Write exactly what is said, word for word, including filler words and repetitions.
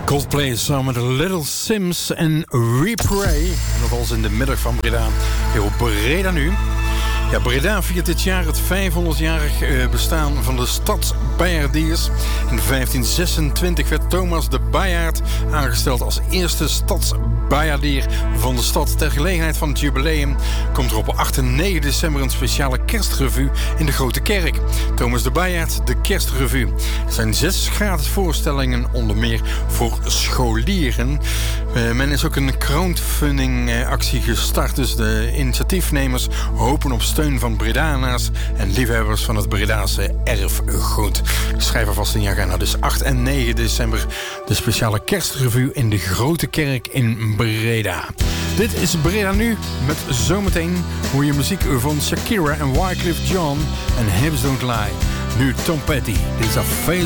Coldplay samen met Little Sims en Repray. Nog als in de middag van Breda. Hier op Breda nu. Ja, Breda viert dit jaar het vijfhonderdjarig bestaan van de stad Bayaardiers. In vijftien zesentwintig werd Thomas de Bayaard aangesteld als eerste stadsbajaardier van de stad. Ter gelegenheid van het jubileum komt er op acht en negen december een speciale kerstrevue in de Grote Kerk. Thomas de Bayaard, de kerstrevue. Er zijn zes gratis voorstellingen, onder meer voor scholieren. Uh, men is ook een crowdfunding uh, actie gestart, dus de initiatiefnemers hopen op steun van Bredana's en liefhebbers van het Bredaanse erfgoed. Schrijf alvast in je agenda. Dus acht en negen december de speciale kerstrevue in de Grote Kerk in Breda. Dit is Breda nu met zometeen hoor je muziek van Shakira en Wyclef Jean en Hips Don't Lie. Nu Tom Petty. Dit is A Face